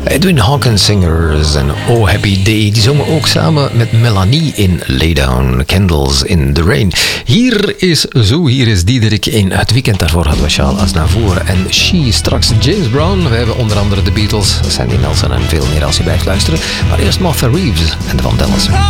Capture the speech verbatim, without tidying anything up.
Edwin Hawkins Singers en Oh Happy Day. Die zongen ook samen met Melanie in Lay Down Candles in the Rain. Hier is Zo, hier is Diederik in Het Weekend. Daarvoor hadden we Charles Aznavour en She. Straks James Brown. We hebben onder andere de Beatles, Sandy Nelson en veel meer als je blijft luisteren. Maar eerst Martha Reeves en de Vandellas.